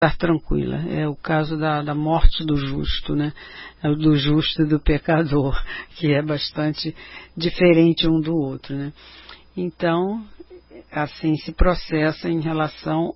estar tranquila. É o caso da morte do justo, né? Do justo e do pecador, que é bastante diferente um do outro, né? Então, assim se processa em relação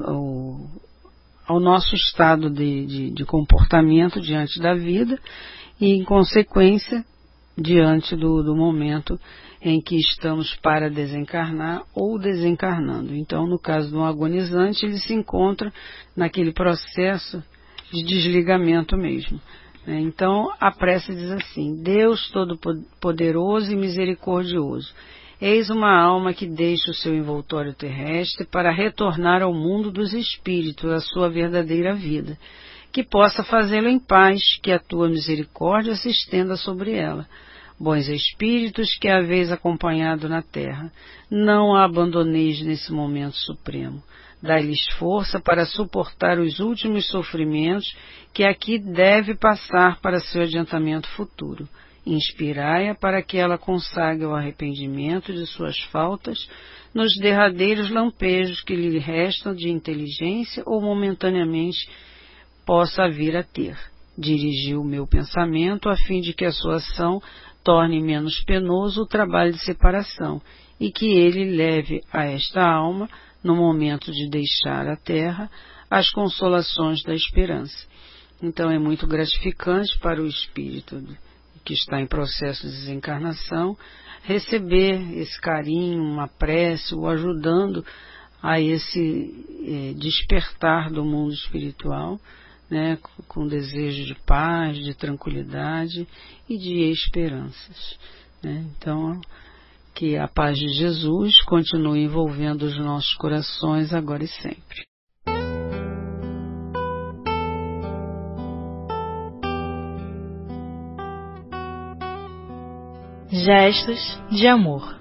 ao nosso estado de comportamento diante da vida e, em consequência, diante do momento em que estamos para desencarnar ou desencarnando. Então, no caso do agonizante, ele se encontra naquele processo de desligamento mesmo. Então, a prece diz assim: Deus Todo-Poderoso e Misericordioso, eis uma alma que deixa o seu envoltório terrestre para retornar ao mundo dos espíritos, à sua verdadeira vida, que possa fazê-lo em paz, que a tua misericórdia se estenda sobre ela. Bons espíritos que a haveis acompanhado na terra, não a abandoneis nesse momento supremo. Dai-lhes força para suportar os últimos sofrimentos que aqui deve passar para seu adiantamento futuro. Inspirai-a para que ela consagre o arrependimento de suas faltas nos derradeiros lampejos que lhe restam de inteligência ou momentaneamente possa vir a ter. Dirigi o meu pensamento a fim de que a sua ação torne menos penoso o trabalho de separação e que ele leve a esta alma, no momento de deixar a terra, as consolações da esperança. Então é muito gratificante para o espírito que está em processo de desencarnação receber esse carinho, uma prece, o ajudando a esse despertar do mundo espiritual, né, com desejo de paz, de tranquilidade e de esperanças, né? Então, que a paz de Jesus continue envolvendo os nossos corações agora e sempre. Gestos de amor.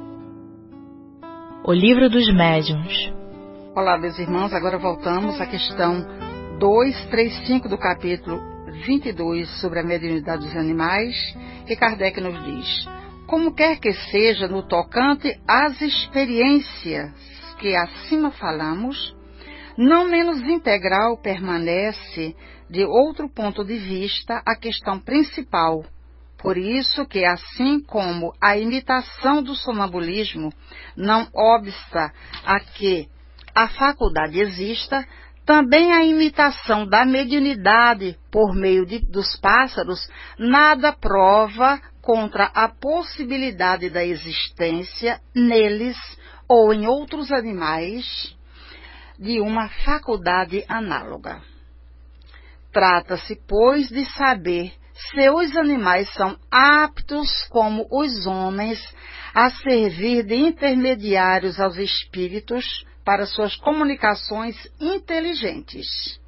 O livro dos médiuns. Olá, meus irmãos, agora voltamos à questão 235 do capítulo 22 sobre a mediunidade dos animais, que Kardec nos diz: como quer que seja no tocante às experiências que acima falamos, não menos integral permanece, de outro ponto de vista, a questão principal. Por isso que, assim como a imitação do sonambulismo não obsta a que a faculdade exista, também a imitação da mediunidade por meio dos pássaros nada prova contra a possibilidade da existência neles ou em outros animais de uma faculdade análoga. Trata-se, pois, de saber se os animais são aptos, como os homens, a servir de intermediários aos espíritos para suas comunicações inteligentes.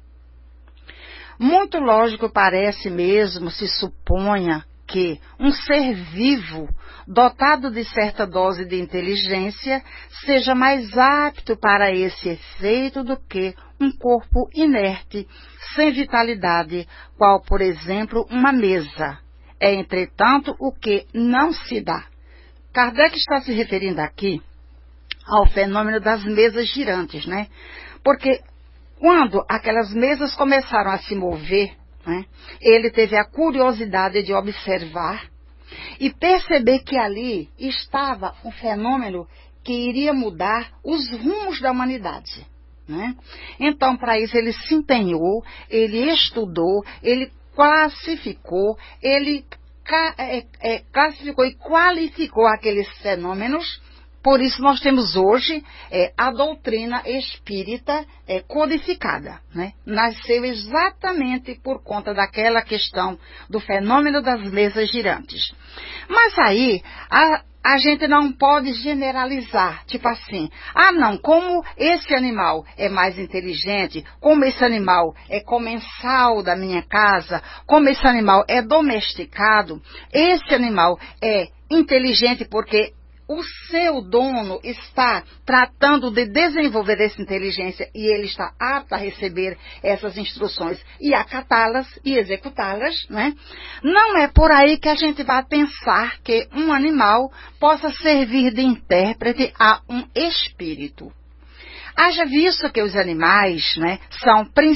Muito lógico parece mesmo se suponha que um ser vivo, dotado de certa dose de inteligência, seja mais apto para esse efeito do que um corpo inerte, sem vitalidade, qual, por exemplo, uma mesa. É, entretanto, o que não se dá. Kardec está se referindo aqui ao fenômeno das mesas girantes, né? Porque quando aquelas mesas começaram a se mover, né, ele teve a curiosidade de observar e perceber que ali estava um fenômeno que iria mudar os rumos da humanidade, né? Então, para isso, ele se empenhou, ele estudou, ele classificou, ele classificou e qualificou aqueles fenômenos. Por isso nós temos hoje a doutrina espírita codificada, né? Nasceu exatamente por conta daquela questão do fenômeno das mesas girantes. Mas aí a gente não pode generalizar, tipo assim, não, como esse animal é mais inteligente, como esse animal é comensal da minha casa, como esse animal é domesticado, esse animal é inteligente porque o seu dono está tratando de desenvolver essa inteligência e ele está apto a receber essas instruções e acatá-las e executá-las, né? Não é por aí que a gente vai pensar que um animal possa servir de intérprete a um espírito. Haja visto que os animais, né, são